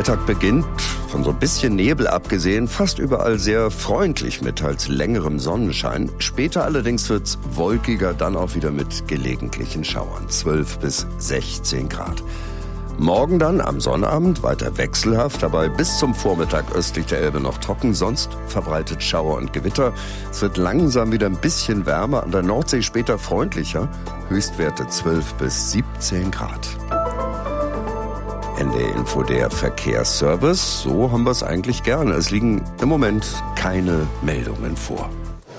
Freitag beginnt, von so ein bisschen Nebel abgesehen, fast überall sehr freundlich mit teils längerem Sonnenschein. Später allerdings wird's wolkiger, dann auch wieder mit gelegentlichen Schauern. 12 bis 16 Grad. Morgen dann am Sonnabend weiter wechselhaft, dabei bis zum Vormittag östlich der Elbe noch trocken, sonst verbreitet Schauer und Gewitter. Es wird langsam wieder ein bisschen wärmer, an der Nordsee später freundlicher, Höchstwerte 12 bis 17 Grad. NDR Info, der Verkehrsservice, so haben wir es eigentlich gerne. Es liegen im Moment keine Meldungen vor.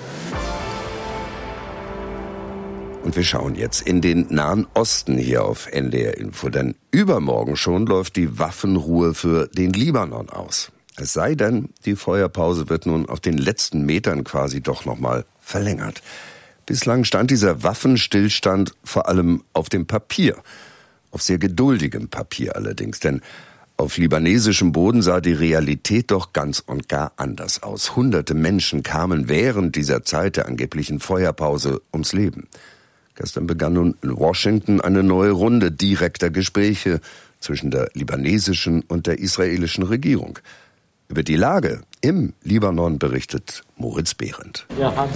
Und wir schauen jetzt in den Nahen Osten hier auf NDR Info, denn übermorgen schon läuft die Waffenruhe für den Libanon aus. Es sei denn, die Feuerpause wird nun auf den letzten Metern quasi doch nochmal verlängert. Bislang stand dieser Waffenstillstand vor allem auf dem Papier. Auf sehr geduldigem Papier allerdings, denn auf libanesischem Boden sah die Realität doch ganz und gar anders aus. Hunderte Menschen kamen während dieser Zeit der angeblichen Feuerpause ums Leben. Gestern begann nun in Washington eine neue Runde direkter Gespräche zwischen der libanesischen und der israelischen Regierung. Über die Lage im Libanon berichtet Moritz Behrendt.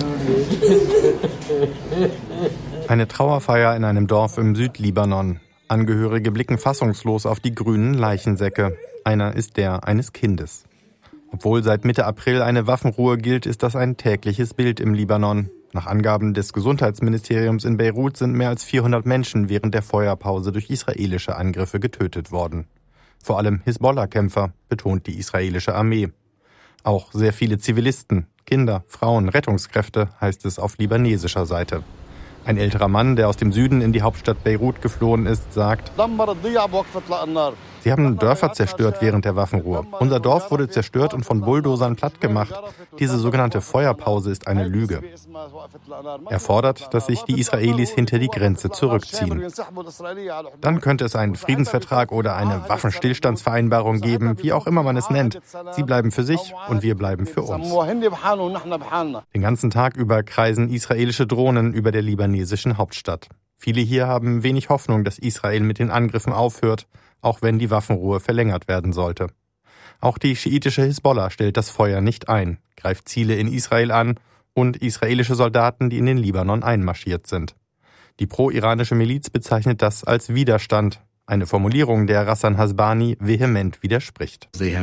Eine Trauerfeier in einem Dorf im Südlibanon. Angehörige blicken fassungslos auf die grünen Leichensäcke. Einer ist der eines Kindes. Obwohl seit Mitte April eine Waffenruhe gilt, ist das ein tägliches Bild im Libanon. Nach Angaben des Gesundheitsministeriums in Beirut sind mehr als 400 Menschen während der Feuerpause durch israelische Angriffe getötet worden. Vor allem Hisbollah-Kämpfer, betont die israelische Armee. Auch sehr viele Zivilisten, Kinder, Frauen, Rettungskräfte, heißt es auf libanesischer Seite. Ein älterer Mann, der aus dem Süden in die Hauptstadt Beirut geflohen ist, sagt: Sie haben Dörfer zerstört während der Waffenruhe. Unser Dorf wurde zerstört und von Bulldozern plattgemacht. Diese sogenannte Feuerpause ist eine Lüge. Er fordert, dass sich die Israelis hinter die Grenze zurückziehen. Dann könnte es einen Friedensvertrag oder eine Waffenstillstandsvereinbarung geben, wie auch immer man es nennt. Sie bleiben für sich und wir bleiben für uns. Den ganzen Tag über kreisen israelische Drohnen über der libanesischen Hauptstadt. Viele hier haben wenig Hoffnung, dass Israel mit den Angriffen aufhört, auch wenn die Waffenruhe verlängert werden sollte. Auch die schiitische Hisbollah stellt das Feuer nicht ein, greift Ziele in Israel an und israelische Soldaten, die in den Libanon einmarschiert sind. Die pro-iranische Miliz bezeichnet das als Widerstand, eine Formulierung, der Ghassan Hasbani vehement widerspricht. Sie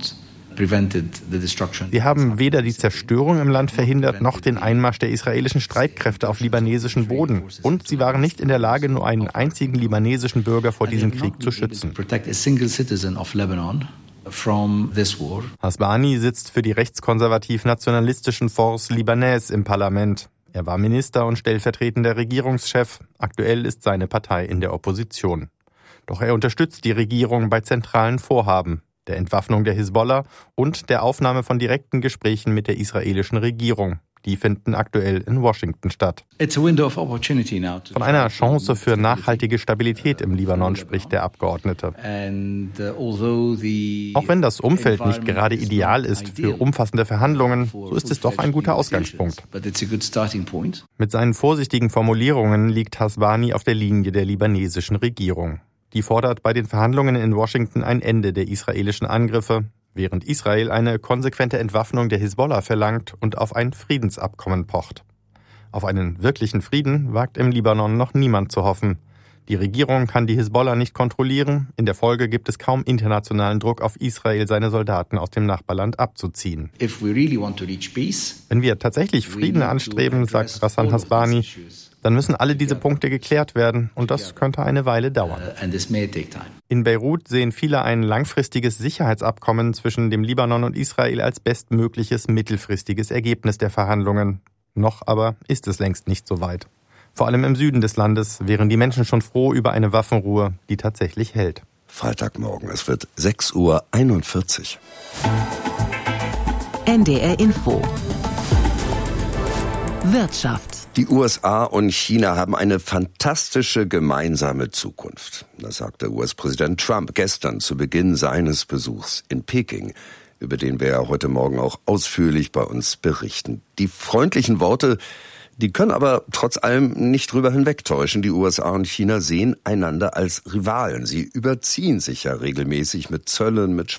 haben weder die Zerstörung im Land verhindert, noch den Einmarsch der israelischen Streitkräfte auf libanesischem Boden. Und sie waren nicht in der Lage, nur einen einzigen libanesischen Bürger vor diesem Krieg zu schützen. Hasbani sitzt für die rechtskonservativ-nationalistischen Force Libanais im Parlament. Er war Minister und stellvertretender Regierungschef. Aktuell ist seine Partei in der Opposition. Doch er unterstützt die Regierung bei zentralen Vorhaben, der Entwaffnung der Hisbollah und der Aufnahme von direkten Gesprächen mit der israelischen Regierung. Die finden aktuell in Washington statt. Von einer Chance für nachhaltige Stabilität im Libanon spricht der Abgeordnete. Auch wenn das Umfeld nicht gerade ideal ist für umfassende Verhandlungen, so ist es doch ein guter Ausgangspunkt. Mit seinen vorsichtigen Formulierungen liegt Hasbani auf der Linie der libanesischen Regierung. Die fordert bei den Verhandlungen in Washington ein Ende der israelischen Angriffe, während Israel eine konsequente Entwaffnung der Hisbollah verlangt und auf ein Friedensabkommen pocht. Auf einen wirklichen Frieden wagt im Libanon noch niemand zu hoffen. Die Regierung kann die Hisbollah nicht kontrollieren, in der Folge gibt es kaum internationalen Druck auf Israel, seine Soldaten aus dem Nachbarland abzuziehen. Wenn wir tatsächlich Frieden anstreben, sagt Ghassan Hasbani, dann müssen alle diese Punkte geklärt werden und das könnte eine Weile dauern. In Beirut sehen viele ein langfristiges Sicherheitsabkommen zwischen dem Libanon und Israel als bestmögliches mittelfristiges Ergebnis der Verhandlungen. Noch aber ist es längst nicht so weit. Vor allem im Süden des Landes wären die Menschen schon froh über eine Waffenruhe, die tatsächlich hält. Freitagmorgen, es wird 6:41 Uhr. NDR Info. Wirtschaft. Die USA und China haben eine fantastische gemeinsame Zukunft. Das sagte US-Präsident Trump gestern zu Beginn seines Besuchs in Peking, über den wir heute Morgen auch ausführlich bei uns berichten. Die freundlichen Worte, die können aber trotz allem nicht drüber hinwegtäuschen. Die USA und China sehen einander als Rivalen. Sie überziehen sich ja regelmäßig mit Zöllen, mit